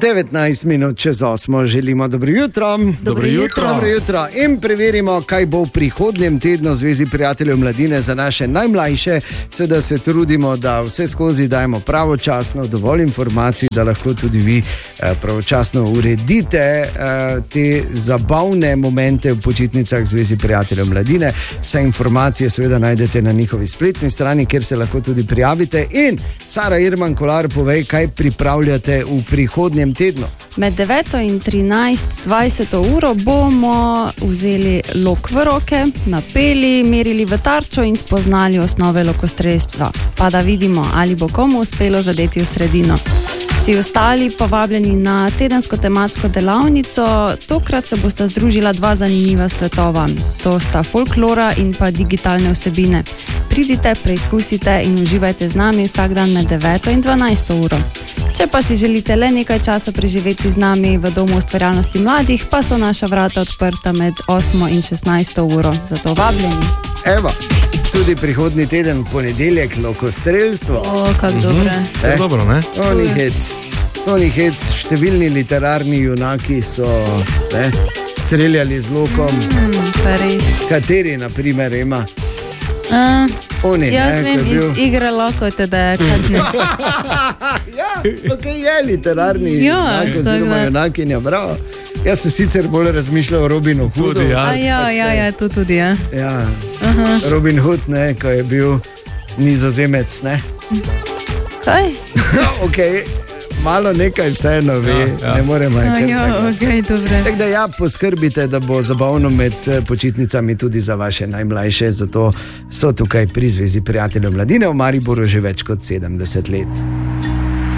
19:08 želimo dobro jutro. Dobro jutro. In preverimo, kaj bo v prihodnjem tednu v Zvezi prijateljev mladine za naše najmlajše. Seveda se trudimo, da vse skozi dajemo pravočasno, dovolj informacij, da lahko tudi vi pravočasno uredite te zabavne momente v počitnicah v Zvezi prijateljev mladine. Vse informacije seveda najdete na njihovi spletni strani, kjer se lahko tudi prijavite. In Sara Irman Kolar, povej, kaj pripravljate v prihodnjem tednu. Med 9 in 13:20 uro bomo vzeli lok v roke, napeli, merili v tarčo in spoznali osnove lokostrelstva. Pa da vidimo, ali bo komu uspelo zadeti v sredino. Vsi ostali pa vabljeni na tedensko tematsko delavnico. Tokrat se bosta združila dva zanimiva svetova. To sta folklora in pa digitalne vsebine. Pridite, preizkusite in uživajte z nami vsak dan med 9 in 12 uro. Če pa si želite le nekaj časa preživeti z nami v Domu ustvarjalnosti mladih, pa so naša vrata odprta med 8 in 16 uro. Zato vabljeni. Evo, tudi prihodnji teden, ponedeljek, lokostrelstvo. Kako dobro. Dobro, ne? Oni hec, številni literarni junaki so streljali z lokom. Kateri, na primer, ima? Oni, jaz vem iz igre Lokote, da je Katniss. Ja, ok, je literarni junak oziroma junakinja, bravo. Jaz se sicer bolj razmišljal o Robinu Hoodu. Ja, to tudi je. Ja, Robin Hood, ne, ko je bil Nizozemec, ne? Kaj? Ok, malo nekaj vseeno ve, ne moremo je Tako da ja, poskrbite, da bo zabavno med počitnicami tudi za vaše najmlajše, zato so tukaj pri Zvezi prijateljev mladine v Mariboru že več kot 70 let.